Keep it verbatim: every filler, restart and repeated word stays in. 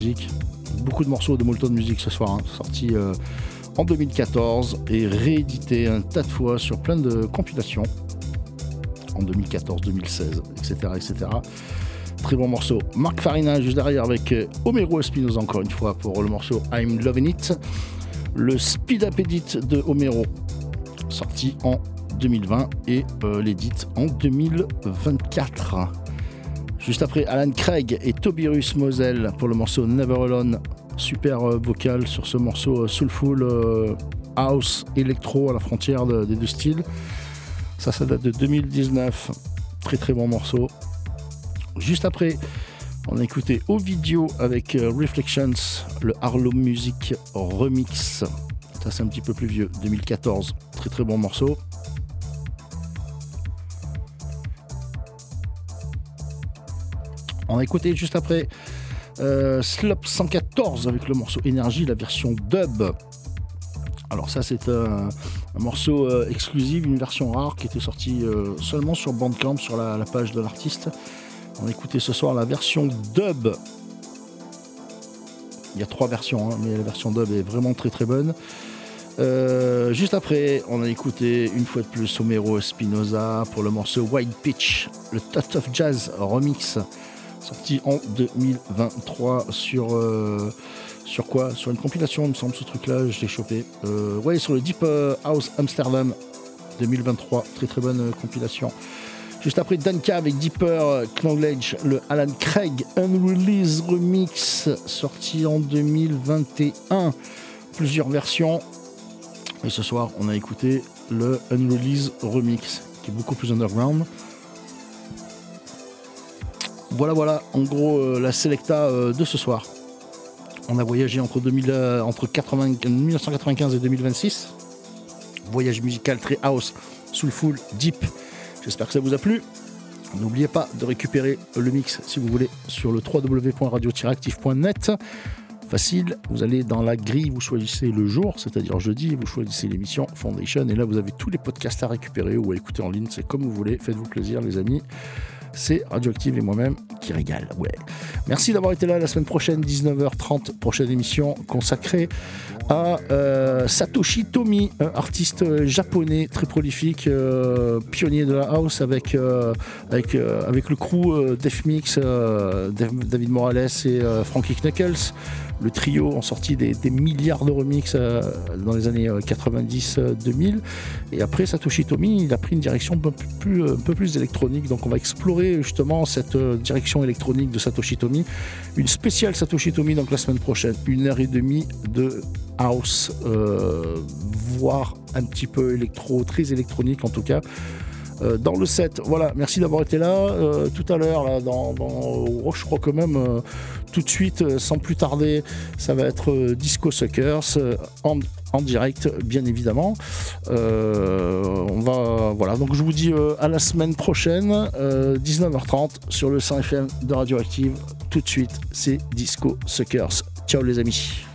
musique. Beaucoup de morceaux de Molten Music ce soir, hein, sortis euh, en deux mille quatorze et réédités un tas de fois sur plein de compilations en deux mille quatorze, deux mille seize, et cetera, et cetera. Très bon morceau. Mark Farina juste derrière avec Homero Espinosa encore une fois pour le morceau I'm Lovin' It. Le Speed Up Edit de Homero, sorti en deux mille vingt et euh, l'édit en deux mille vingt-quatre. Juste après, Alan Craig et Tobirus Moselle pour le morceau Never Alone. Super euh, vocal sur ce morceau euh, soulful, euh, house, électro à la frontière de, des deux styles. Ça, ça date de deux mille dix-neuf. Très très bon morceau. Juste après, on a écouté Ovidio avec euh, Reflections, le Harlow Music Remix. Ça, c'est un petit peu plus vieux, deux mille quatorze. Très très bon morceau. On a écouté juste après euh, Slop cent quatorze avec le morceau Énergie, la version dub. Alors ça, c'est un, un morceau euh, exclusif, une version rare qui était sortie euh, seulement sur Bandcamp, sur la, la page de l'artiste. On a écouté ce soir la version dub. Il y a trois versions, hein, mais la version dub est vraiment très très bonne. Euh, juste après, on a écouté une fois de plus Homero Espinosa pour le morceau White Pitch, le Touch of Jazz remix, sorti en deux mille vingt-trois sur euh, sur quoi Sur une compilation, il me semble, ce truc-là, je l'ai chopé. Euh, ouais, sur le Deep House Amsterdam deux mille vingt-trois, très très bonne euh, compilation. Juste après, Danka avec Deeper Knowledge, le Alan Craig Unreleased Remix, sorti en deux mille vingt et un. Plusieurs versions. Et ce soir, on a écouté le Unreleased Remix, qui est beaucoup plus underground. Voilà, voilà, en gros, euh, la Selecta euh, de ce soir. On a voyagé entre, deux mille, euh, entre quatre-vingts, mille neuf cent quatre-vingt-quinze et deux mille vingt-six. Voyage musical très house, soulful, deep. J'espère que ça vous a plu. N'oubliez pas de récupérer le mix si vous voulez sur le w w w point radio tiret active point net. Facile, vous allez dans la grille, vous choisissez le jour, c'est-à-dire jeudi, vous choisissez l'émission Foundation et là vous avez tous les podcasts à récupérer ou à écouter en ligne, c'est comme vous voulez, faites-vous plaisir les amis. C'est Radioactive et moi-même qui régale. Ouais. Merci d'avoir été là. La semaine prochaine, dix-neuf heures trente, prochaine émission consacrée à euh, Satoshi Tomi, un artiste japonais très prolifique, euh, pionnier de la house avec, euh, avec, euh, avec le crew euh, Def Mix, euh, David Morales et euh, Frankie Knuckles. Le trio ont sorti des, des milliards de remix euh, dans les années quatre-vingt-dix deux mille. Et après, Satoshi Tomi, il a pris une direction un peu plus, un peu plus électronique. Donc on va explorer justement cette euh, direction électronique de Satoshi Tomi. Une spéciale Satoshi Tomi donc la semaine prochaine. Une heure et demie de house, euh, voire un petit peu électro, très électronique en tout cas. Euh, dans le set, voilà, merci d'avoir été là. Euh, tout à l'heure, là, dans, dans oh, je crois quand même, euh, tout de suite, euh, sans plus tarder, ça va être euh, Disco Suckers euh, en, en direct, bien évidemment. Euh, on va, voilà, donc je vous dis euh, à la semaine prochaine, euh, dix-neuf heures trente sur le cent F M de Radioactive. Tout de suite, c'est Disco Suckers. Ciao les amis.